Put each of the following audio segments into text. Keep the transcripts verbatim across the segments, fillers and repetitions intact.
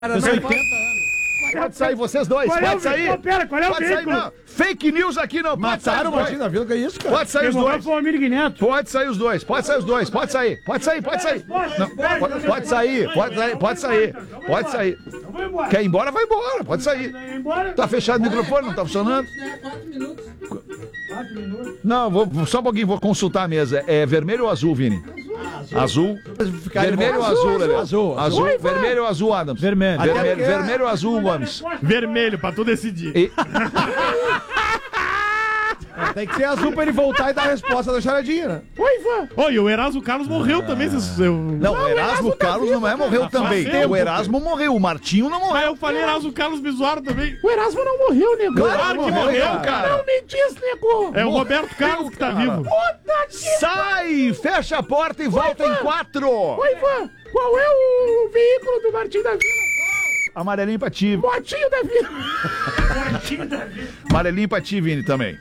oitenta anos. Pode sair, vocês dois, qual pode é o, sair. Não, pera, qual é o pode sair, não. Fake news aqui não, pode sair. Mataram o Martim da Vila, que é isso, cara? Pode sair os dois. Neto. Pode sair os dois, pode sair os dois, pode sair, pode sair, pode sair. Não, pode, pode sair, pode sair, pode sair, pode sair. Quer ir embora, vai embora, pode sair. Tá fechado o microfone, não tá funcionando? Quatro minutos. Quatro minutos. Não, vou, só um pouquinho, vou consultar a mesa. É vermelho ou azul, Vini? Azul. Vermelho ou azul, Lelê? Azul, Azul. Vermelho ou azul, Adams? Vermelho. Vermelho, vermelho ou azul, Gomes? Vermelho, pra tu decidir. E... Tem que ser azul pra ele voltar e dar a resposta da charadinha, né? Oi, Ivan. Oi, o Erasmo Carlos morreu também. Vocês, eu... Não, o Erasmo Carlos não é morreu também. O Erasmo morreu, o Martinho não Ah, morreu. eu falei Erasmo Carlos me zoaram também. O Erasmo não morreu, nego. Claro que morreu, cara. Não me diz, nego. É o Roberto Carlos que tá vivo. Puta que... Sai, fecha a porta e volta em quatro. Oi, Ivan. Qual é o veículo do Martim da Vila? Amarelinho pra ti. Motinho da Vila. Motinho da Vila. Amarelinho pra ti, Vini, também.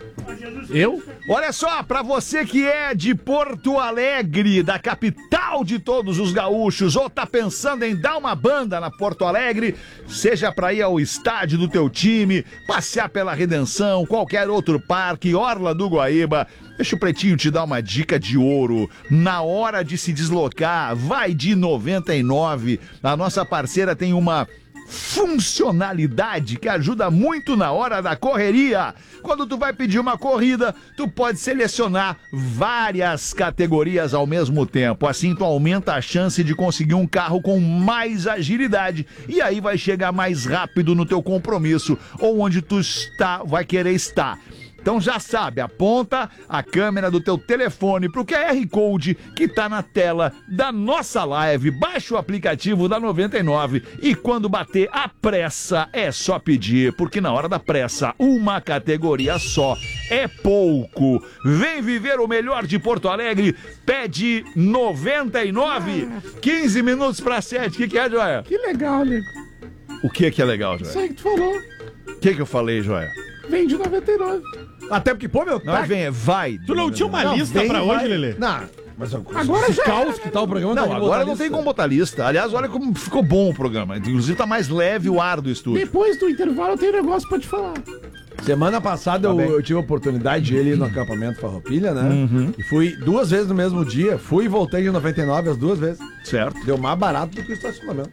Eu? Olha só, pra você que é de Porto Alegre, da capital de todos os gaúchos, ou tá pensando em dar uma banda na Porto Alegre, seja pra ir ao estádio do teu time, passear pela Redenção, qualquer outro parque, Orla do Guaíba, deixa o Pretinho te dar uma dica de ouro. Na hora de se deslocar, vai de noventa e nove. A nossa parceira tem uma funcionalidade que ajuda muito na hora da correria. Quando tu vai pedir uma corrida, tu pode selecionar várias categorias ao mesmo tempo. Assim tu aumenta a chance de conseguir um carro com mais agilidade e aí vai chegar mais rápido no teu compromisso ou onde tu está, vai querer estar. Então já sabe, aponta a câmera do teu telefone pro Q R Code que tá na tela da nossa live, baixa o aplicativo da noventa e nove e quando bater a pressa é só pedir, porque na hora da pressa uma categoria só é pouco. Vem viver o melhor de Porto Alegre, pede noventa e nove, quinze minutos para sete, o que que é, Joia? Que legal, nego. O que que é legal, Joia? Isso aí que tu falou. O que que eu falei, Joia? Vem de noventa e nove. Até porque, pô, meu... Não é vem, é vai. Tu não tinha uma Não, lista vem, pra vai. hoje, Lelê? Não, mas Agora esse já caos era, que tá o programa... Não, tá de agora botar não tem lista. como botar lista. Aliás, olha como ficou bom o programa. Inclusive tá mais leve o ar do estúdio. Depois do intervalo eu tenho um negócio pra te falar. Semana passada Tá eu, bem. eu tive a oportunidade de ir no acampamento Farroupilha, né? Uhum. E fui duas vezes no mesmo dia. Fui e voltei de noventa e nove as duas vezes. Certo? Deu mais barato do que o estacionamento.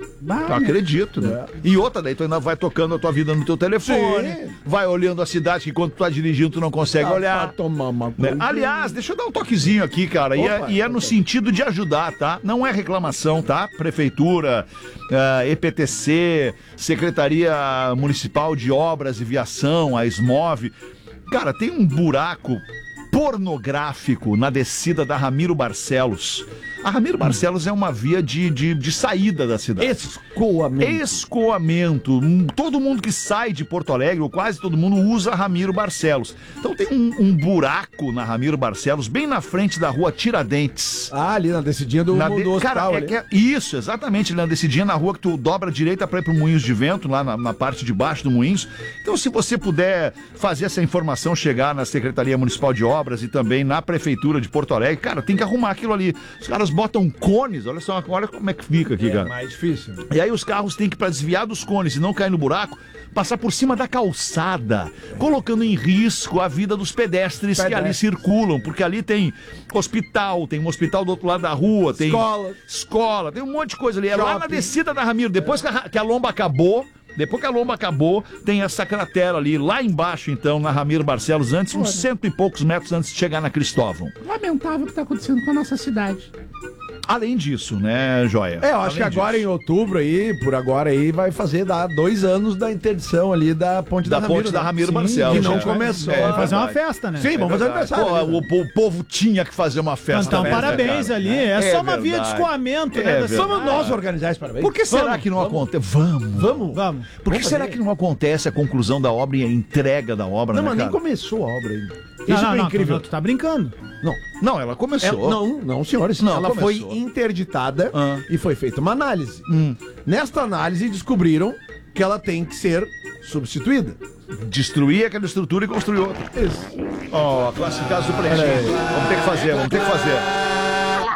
Eu acredito, né? É. E outra, daí tu ainda vai tocando a tua vida no teu telefone, Sim. vai olhando a cidade que quando tu tá dirigindo tu não consegue Ah, olhar. pra tomar uma Né? coisa. Aliás, deixa eu dar um toquezinho aqui, cara. E é, Opa, e é no opa. sentido de ajudar, tá? Não é reclamação, tá? Prefeitura, eh, E P T C, Secretaria Municipal de Obras e Viação, a SMOV. Cara, tem um buraco pornográfico na descida da Ramiro Barcelos. A Ramiro Barcelos é uma via de, de, de saída da cidade. Escoamento. Escoamento. Hum, Todo mundo que sai de Porto Alegre, ou quase todo mundo, usa Ramiro Barcelos. Então tem um, um buraco na Ramiro Barcelos, bem na frente da rua Tiradentes. Ah, ali na descidinha do, Na do de- hospital. Cara, é ali. que é- isso, exatamente, na descidinha na rua que tu dobra a direita pra ir pro Moinhos de Vento, lá na, na parte de baixo do Moinhos. Então, se você puder fazer essa informação chegar na Secretaria Municipal de Obras e também na Prefeitura de Porto Alegre, cara, tem que arrumar aquilo ali. Os caras botam cones, olha só, olha como é que fica aqui, É cara. mais difícil. E aí os carros têm que, para desviar dos cones e não cair no buraco, passar por cima da calçada, colocando em risco a vida dos pedestres que ali Pedestres. circulam, porque ali tem hospital, tem um hospital do outro lado da rua, tem Escola. escola, tem um monte de coisa ali. É lá na Shopping. descida da Ramiro, depois que a, ra- que a lomba acabou, depois que a lomba acabou, tem essa cratera ali, lá embaixo então, na Ramiro Barcelos, antes, uns cento e poucos metros antes de chegar na Cristóvão. Lamentável o que tá acontecendo com a nossa cidade. Além disso, né, Joia? É, eu acho que Além agora disso. em outubro aí, por agora aí, vai fazer dar dois anos da interdição ali da ponte Da da, Ramiro. ponte da né? Ramiro Sim, Barcelos, que não é. começou. É, a- Fazer uma verdade. festa, né? Sim, vamos fazer Verdade. aniversário. Pô, né? o, o povo tinha que fazer uma festa. Então, dessa, parabéns cara. ali. É, É só uma via de verdade. escoamento, É né? da verdade. cidade. Vamos nós organizar esse parabéns. Por que será Vamos, que não vamos. acontece? Vamos. Vamos. Vamos. Por que Vamos será fazer. que não acontece a conclusão da obra e a entrega da obra, Não, né, mas nem cara? começou a obra ainda. Não, Isso não, que é não, incrível. Tu, tu tá brincando. Não. Não, ela É, começou. não, não, senhores. Não, ela começou. foi interditada Ah. e foi feita uma análise. Hum. Nesta análise descobriram que ela tem que ser substituída. Destruir aquela estrutura e construir outra. Isso. Ó, classificados do Pretinho. Vamos ter que fazer, vamos ter que fazer.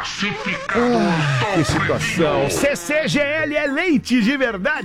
Que situação. C C G L é leite de verdade.